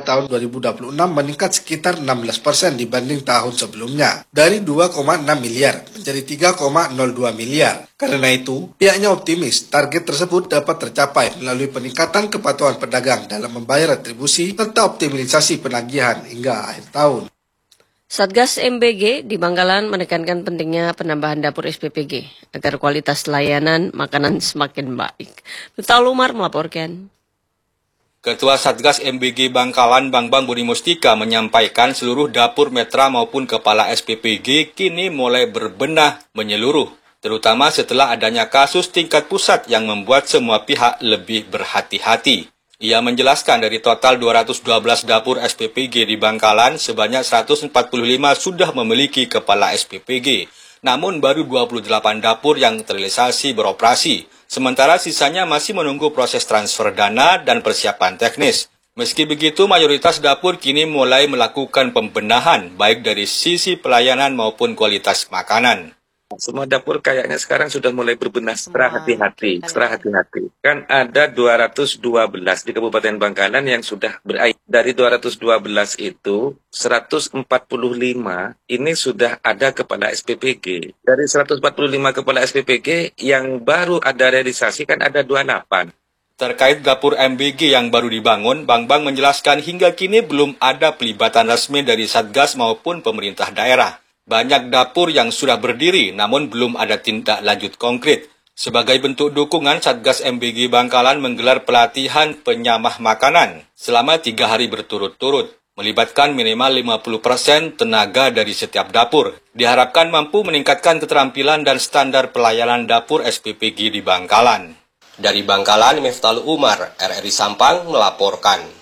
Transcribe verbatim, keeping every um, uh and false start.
tahun dua ribu dua puluh enam meningkat sekitar enam belas persen dibanding tahun sebelumnya, dari dua koma enam miliar menjadi tiga koma nol dua miliar. Karena itu, pihaknya optimis target tersebut dapat tercapai melalui peningkatan kepatuhan pedagang dalam membayar retribusi serta optimalisasi penagihan hingga akhir tahun. Satgas M B G di Bangkalan menekankan pentingnya penambahan dapur S P P G agar kualitas layanan makanan semakin baik. Miftahul Umar melaporkan. Ketua Satgas M B G Bangkalan Bambang Budi Mustika menyampaikan seluruh dapur metra maupun kepala S P P G kini mulai berbenah menyeluruh, terutama setelah adanya kasus tingkat pusat yang membuat semua pihak lebih berhati-hati. Ia menjelaskan dari total dua ratus dua belas dapur S P P G di Bangkalan, sebanyak seratus empat puluh lima sudah memiliki kepala S P P G. Namun baru dua puluh delapan dapur yang terrealisasi beroperasi. Sementara sisanya masih menunggu proses transfer dana dan persiapan teknis. Meski begitu, mayoritas dapur kini mulai melakukan pembenahan, baik dari sisi pelayanan maupun kualitas makanan. Semua dapur kayaknya sekarang sudah mulai berbenah secara hati-hati, secara hati-hati. Kan ada dua ratus dua belas di Kabupaten Bangkalan yang sudah berakhir. Dari dua ratus dua belas itu, seratus empat puluh lima ini sudah ada kepala S P P G. Dari seratus empat puluh lima kepala S P P G, yang baru ada realisasi kan ada dua puluh delapan. Terkait dapur M B G yang baru dibangun, Bambang menjelaskan hingga kini belum ada pelibatan resmi dari Satgas maupun pemerintah daerah. Banyak dapur yang sudah berdiri, namun belum ada tindak lanjut konkret. Sebagai bentuk dukungan, Satgas M B G Bangkalan menggelar pelatihan penyamah makanan selama tiga hari berturut-turut, melibatkan minimal lima puluh persen tenaga dari setiap dapur. Diharapkan mampu meningkatkan keterampilan dan standar pelayanan dapur S P P G di Bangkalan. Dari Bangkalan, Miftahul Umar, R R I Sampang melaporkan.